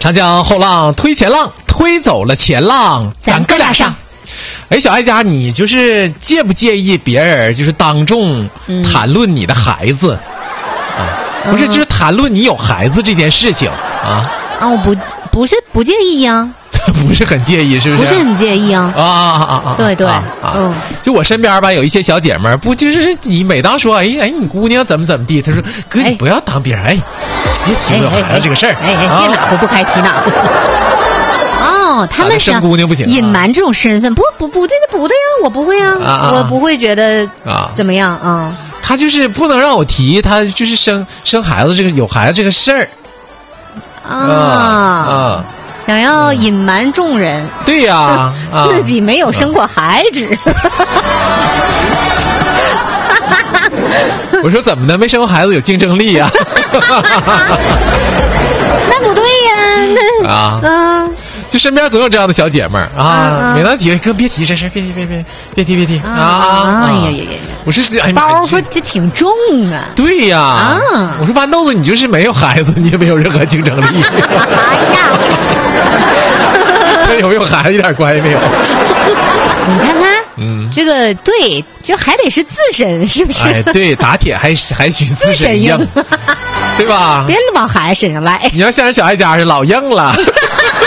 长江后浪推前浪，推走了前浪，咱哥俩上。哎，小爱家，你就是介不介意别人就是当众谈论你的孩子啊？不是，就是谈论你有孩子这件事情啊？ 啊，我不是不介意呀。 不是很介意，是不是？ 不是很介意啊！对对， 就我身边吧，有一些小姐妹儿，不就是你每当说，哎，你姑娘怎么地，她说哥，你不要当别人，别提我有孩子这个事儿， 别哪壶不开提哪壶。哦，他们生姑娘不行， 隐瞒这种身份，不对呀，我不会啊，我不会觉得怎么样啊。 他就是不能让我提，他就是生孩子这个有孩子这个事儿想要隐瞒众人， 对呀， 自己没有生过孩子。 我说怎么的，没生过孩子有竞争力呀？ 那不对呀， 就身边总有这样的小姐妹儿啊，每当提哥别提这事，别提啊！ 哎呀， 我是包袱这挺重啊。 对呀，我说豌豆子，你就是没有孩子，你也没有任何竞争力。 哎呀， 跟有没有孩子一点关系没有。 你看看，这个对，这还得是自身，是不是？ 哎，对，打铁还需自身硬，对吧？ 别往孩子身上来。 你要像人小爱家是老硬了。